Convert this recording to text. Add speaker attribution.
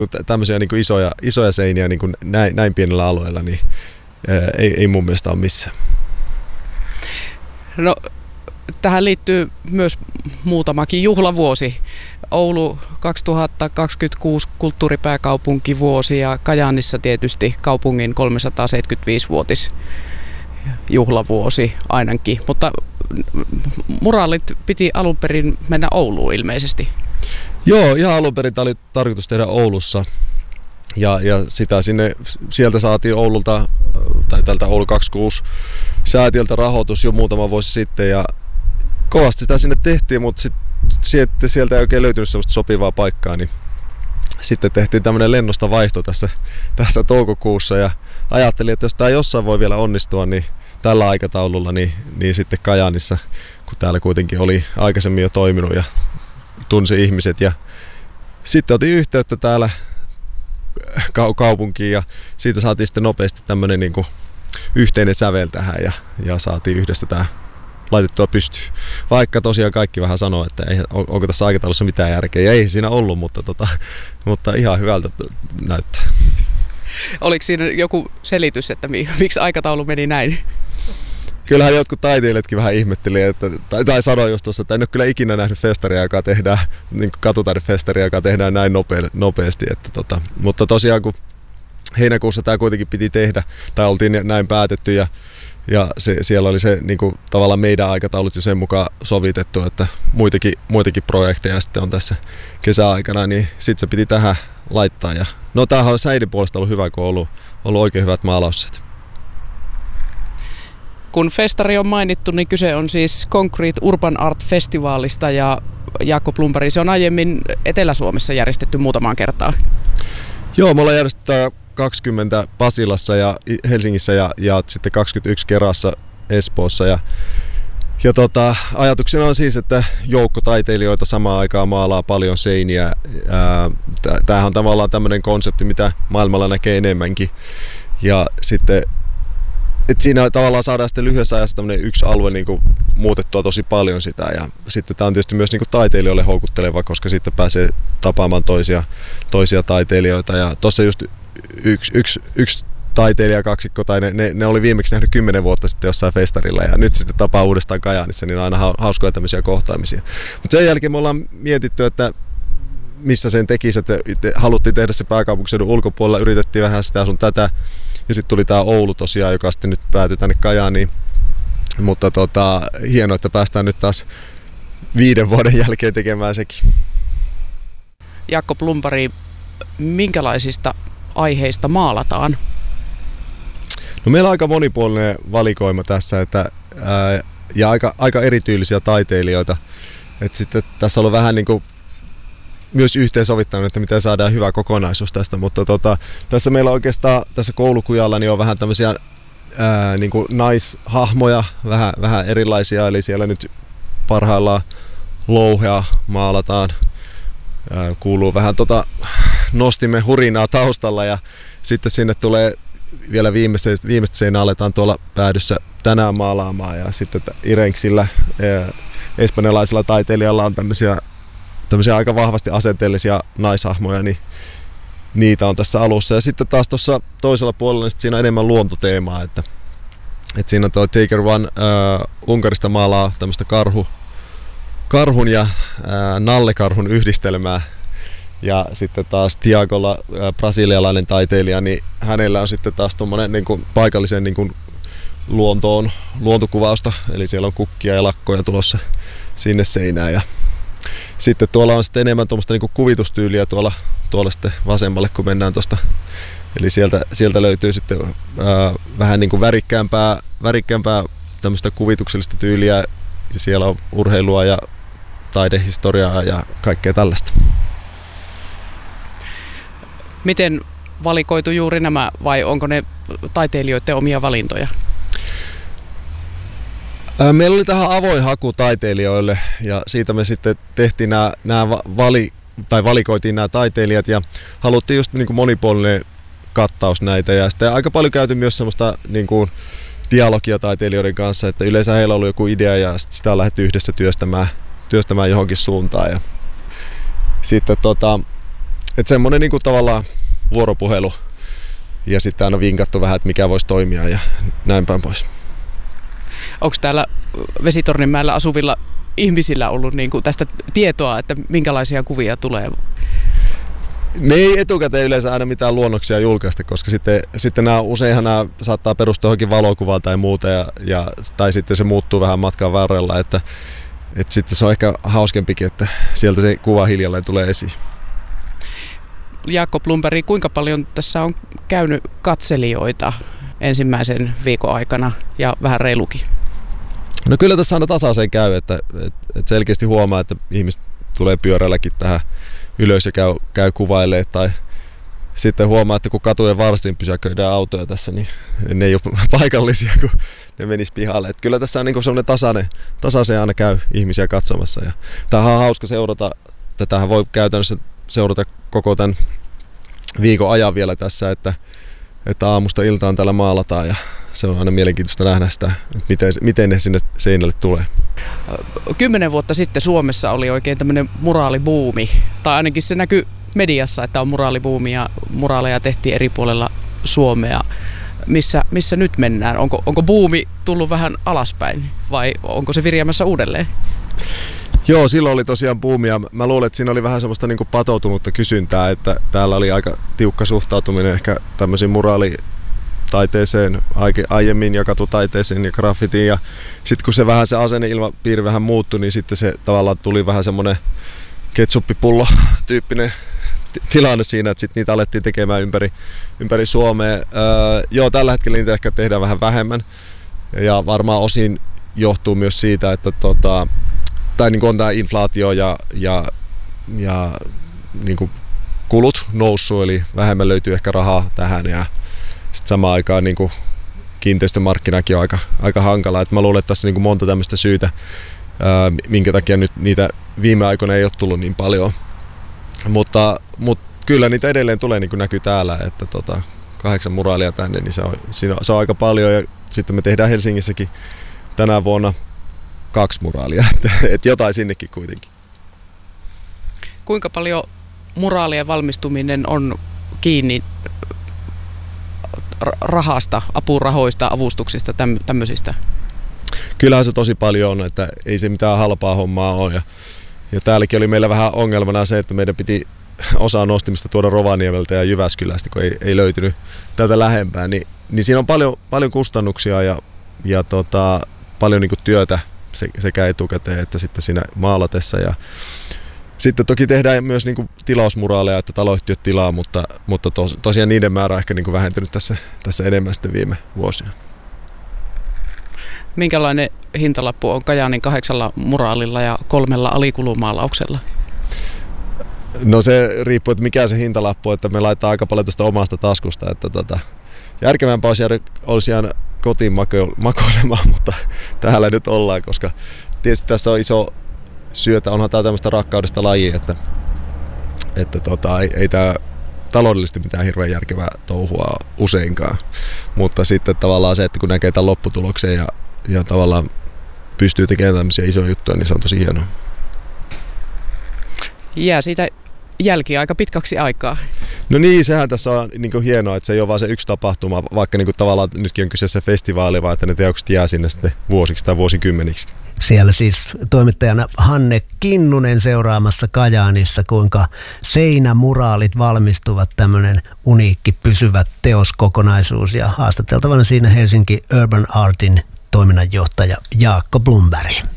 Speaker 1: tämmöisiä niin kuin isoja seiniä niin kuin näin pienellä alueella, niin ei mun mielestä ole missään.
Speaker 2: No, tähän liittyy myös muutamakin juhlavuosi. Oulu 2026 kulttuuripääkaupunkivuosi ja Kajaanissa tietysti kaupungin 375-vuotis juhlavuosi ainakin, mutta muraalit piti alun perin mennä Ouluun ilmeisesti.
Speaker 1: Joo, ihan alun perin tämä oli tarkoitus tehdä Oulussa ja sieltä saatiin Oululta tai tältä Oulu 26 säätiöltä rahoitus jo muutama vuosi sitten ja kovasti sitä sinne tehtiin, mutta sitten sieltä ei oikein löytynyt sellaista sopivaa paikkaa, niin sitten tehtiin tämmöinen lennosta vaihto tässä toukokuussa ja ajattelin, että jos tämä jossain voi vielä onnistua, niin tällä aikataululla, niin sitten Kajaanissa, kun täällä kuitenkin oli aikaisemmin jo toiminut ja tunsi ihmiset ja sitten otin yhteyttä täällä kaupunkiin ja siitä saatiin sitten nopeasti tämmöinen niin kuin yhteinen sävel tähän ja saatiin yhdessä tämä laitettua pystyyn. Vaikka tosiaan kaikki vähän sanoo, että onko tässä aikataulussa mitään järkeä. Ja ei siinä ollut, mutta ihan hyvältä näyttää.
Speaker 2: Oliko siinä joku selitys, että miksi aikataulu meni näin?
Speaker 1: Kyllähän jotkut taiteilijatkin vähän ihmetteli, tai sanoi just tuossa, että en ole kyllä ikinä nähnyt festaria, joka tehdään, niin katutaidefestaria, joka tehdään näin nopeasti. Mutta tosiaan kun heinäkuussa tämä kuitenkin piti tehdä, tai oltiin näin päätetty, ja siellä oli se niin kuin, tavallaan meidän aikataulut jo sen mukaan sovitettu, että muitakin projekteja sitten on tässä kesäaikana, niin sitten se piti tähän laittaa. Ja, no tämähän on säiden puolesta ollut hyvä, kun on ollut oikein hyvät maalausset.
Speaker 2: Kun festari on mainittu, niin kyse on siis Concrete Urban Art Festivalista ja Jaakko Plumberg, se on aiemmin Etelä-Suomessa järjestetty muutamaan kertaan. Joo,
Speaker 1: me ollaan järjestetty 20 Pasilassa ja Helsingissä ja sitten 21 Kerassa Espoossa. Ja ajatuksena on siis, että joukko taiteilijoita samaan aikaan maalaa paljon seiniä. Tämähän on tavallaan tämmöinen konsepti, mitä maailmalla näkee enemmänkin. Ja sitten että siinä tavallaan saadaan sitten lyhyessä ajassa tämmöinen yksi alue niin kuin muutettua tosi paljon sitä. Ja sitten tämä on tietysti myös niin kuin taiteilijoille houkutteleva, koska sitten pääsee tapaamaan toisia taiteilijoita. Ja tuossa just yksi taiteilijakaksikko, tai ne oli viimeksi nähnyt 10 vuotta sitten jossain festarilla, ja nyt sitten tapaa uudestaan Kajaanissa, niin on aina hauskoja tämmöisiä kohtaamisia. Mutta sen jälkeen me ollaan mietitty, että missä sen tekisi, että haluttiin tehdä se pääkaupunkiseudun ulkopuolella, yritettiin vähän sitä sun tätä, ja sitten tuli tämä Oulu tosiaan, joka sitten nyt päätyi tänne Kajaaniin. Mutta hienoa, että päästään nyt taas 5 vuoden jälkeen tekemään sekin.
Speaker 2: Jaakko Plumberg, minkälaisista aiheista maalataan?
Speaker 1: No meillä on aika monipuolinen valikoima tässä ja aika erityylisiä taiteilijoita. Et sitten tässä on ollut vähän niin kuin myös yhteensovittanut, että miten saadaan hyvä kokonaisuus tästä, mutta tässä meillä oikeastaan tässä koulukujalla niin on vähän tämmöisiä niin kuin naishahmoja, vähän erilaisia, eli siellä nyt parhaillaan louhea maalataan. Kuuluu vähän nostimme hurinaa taustalla ja sitten sinne tulee vielä viimeistä seinää aletaan tuolla päädyssä tänään maalaamaan ja sitten Irenksillä espanjalaisella taiteilijalla on tämmöisiä aika vahvasti asenteellisia naishahmoja, niin niitä on tässä alussa. Ja sitten taas tuossa toisella puolella niin siinä on enemmän luontoteemaa, että siinä on tuo Tiger One Unkarista maalaa tämmöistä karhun ja nallekarhun yhdistelmää. Ja sitten taas Tiagolla, brasilialainen taiteilija, niin hänellä on sitten taas tuommoinen niin kuin paikallisen niin kuin luontokuvausta. Eli siellä on kukkia ja lakkoja tulossa sinne seinään. Ja sitten tuolla on sitten enemmän tuommoista niin kuin kuvitustyyliä tuolla sitten vasemmalle, kun mennään tuosta. Eli sieltä löytyy sitten vähän niin kuin värikkäämpää tämmöistä kuvituksellista tyyliä. Ja siellä on urheilua ja taidehistoriaa ja kaikkea tällaista.
Speaker 2: Miten valikoitu juuri nämä vai onko ne taiteilijoiden omia valintoja?
Speaker 1: Meillä oli tähän avoin haku taiteilijoille ja siitä me sitten tehtiin valikoitiin nämä taiteilijat ja haluttiin just niin kuin monipuolinen kattaus näitä ja sitten aika paljon käyty myös semmoista niin kuin dialogia taiteilijoiden kanssa, että yleensä heillä on ollut joku idea ja sitä on lähdetty yhdessä työstämään johonkin suuntaan ja sitten semmoinen niin kuin tavallaan vuoropuhelu ja sitten aina vinkattu vähän, että mikä voisi toimia ja näin päin pois.
Speaker 2: Onko täällä Vesitorninmäellä asuvilla ihmisillä ollut niin kuin tästä tietoa, että minkälaisia kuvia tulee?
Speaker 1: Me ei etukäteen yleensä aina mitään luonnoksia julkaista, koska sitten useinhan nämä saattaa perustua johonkin valokuvaan tai muuta, tai sitten se muuttuu vähän matkan varrella, että sitten se on ehkä hauskempikin, että sieltä se kuva hiljalleen tulee esiin.
Speaker 2: Jaakko Blomberg, kuinka paljon tässä on käynyt katselijoita ensimmäisen viikon aikana ja vähän reilukin?
Speaker 1: No kyllä tässä aina tasaiseen käy, että selkeästi huomaa, että ihmiset tulee pyörälläkin tähän ylös ja käy kuvailemaan, tai sitten huomaa, että kun katujen varsin pysäköidään autoja tässä, niin ne ei ole paikallisia, kun ne menis pihalle. Että kyllä tässä on niin semmoinen tasaiseen aina käy ihmisiä katsomassa. Ja tämähän on hauska seurata, tätähän voi käytännössä seurata koko tämän viikon ajan vielä tässä, että aamusta iltaan täällä maalataan ja se on aina mielenkiintoista nähdä sitä, miten ne sinne seinälle tulee.
Speaker 2: 10 vuotta sitten Suomessa oli oikein tämmöinen muraalibuumi, tai ainakin se näkyy mediassa, että on muraalibuumi ja muraaleja tehtiin eri puolella Suomea. Missä nyt mennään? Onko buumi tullut vähän alaspäin vai onko se viriämässä uudelleen?
Speaker 1: Joo, silloin oli tosiaan buumia. Mä luulen, että siinä oli vähän semmoista niin kuin patoutunutta kysyntää, että täällä oli aika tiukka suhtautuminen ehkä tämmöisiin muraalitaiteeseen, aiemmin ja katutaiteeseen ja graffitiin. Ja sitten kun se asenneilmapiiri vähän muuttui, niin sitten se tavallaan tuli vähän semmoinen ketsuppipullo-tyyppinen tilanne siinä, että sitten niitä alettiin tekemään ympäri Suomea. Joo, tällä hetkellä niitä ehkä tehdään vähän vähemmän ja varmaan osin johtuu myös siitä, että tai niin kuin on tämä inflaatio ja niin kuin kulut noussut, eli vähemmän löytyy ehkä rahaa tähän ja sitten samaan aikaan niin kuin kiinteistömarkkinakin on aika hankala. Et mä luulen, että tässä niin kuin monta tämmöistä syytä, minkä takia nyt niitä viime aikoina ei ole tullut niin paljon. Mutta kyllä niitä edelleen tulee, niin kuin näkyy täällä, että 8 muraalia tänne, niin se on aika paljon. Ja sitten me tehdään Helsingissäkin tänä vuonna 2 muraalia, että jotain sinnekin kuitenkin.
Speaker 2: Kuinka paljon muraalien valmistuminen on kiinni rahasta, apurahoista, avustuksista, tämmöisistä?
Speaker 1: Kyllähän se tosi paljon on, että ei se mitään halpaa hommaa ole. Ja täälläkin oli meillä vähän ongelmana se, että meidän piti osaa nostimista tuoda Rovaniemeltä ja Jyväskylästä, kun ei löytynyt täältä lähempää. Niin siinä on paljon kustannuksia ja paljon niin kuin työtä sekä etukäteen että sitten siinä maalatessa. Ja sitten toki tehdään myös niin kuin tilausmuraaleja, että taloyhtiöt tilaa, mutta tosiaan niiden määrä on ehkä niin kuin vähentynyt tässä enemmän sitten viime vuosina.
Speaker 2: Minkälainen hintalappu on Kajaanin 8 muraalilla ja 3 alikulumaalauksella?
Speaker 1: No se riippuu, että mikä se hintalappu on, että me laitetaan aika paljon tuosta omasta taskusta. Että järkevämpää olisi jäädä kotiin makoilemaan, mutta täällä nyt ollaan, koska tietysti tässä on iso syötä, onhan tämä tämmöistä rakkaudesta laji, että ei tämä taloudellisesti mitään hirveän järkevää touhua useinkaan, mutta sitten tavallaan se, että kun näkee tämän lopputuloksen ja tavallaan pystyy tekemään tämmöisiä isoja juttuja, niin se on tosi hienoa.
Speaker 2: Jää siitä jälki aika pitkäksi aikaa.
Speaker 1: No niin, sehän tässä on niin kuin hienoa, että se ei ole vaan se yksi tapahtuma, vaikka niin kuin tavallaan nytkin on kyseessä festivaali, vaan että ne teokset jää sinne sitten vuosiksi tai vuosikymmeniksi.
Speaker 3: Siellä siis toimittajana Hanne Kinnunen seuraamassa Kajaanissa, kuinka seinämuraalit valmistuvat, tämmöinen uniikki pysyvä teoskokonaisuus, ja haastateltavana siinä Helsinki Urban Artin toiminnanjohtaja Jaakko Blomberg.